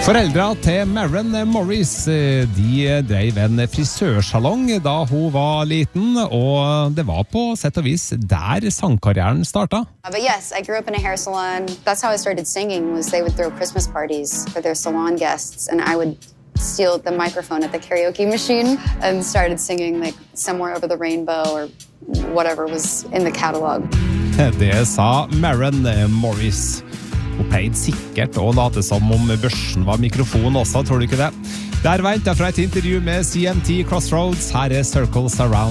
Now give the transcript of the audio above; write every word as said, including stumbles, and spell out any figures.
Foreldra til Maren Morris, de drev en frisørsalong da hun var liten, og det var på sett og vis der sangkarrieren startet. But yes, I grew up in a hair salon. That's how I started singing, was they would throw Christmas parties for their salon guests, and I would steal the microphone at the karaoke machine and started singing like Somewhere Over the Rainbow or whatever was in the catalog. Det sa Maren Morris. Hun pleide sikkert å late som om børsen var mikrofon også, tror du ikke det? Der ventet jeg fra et intervju med C M T Crossroads. Her er Circles Around.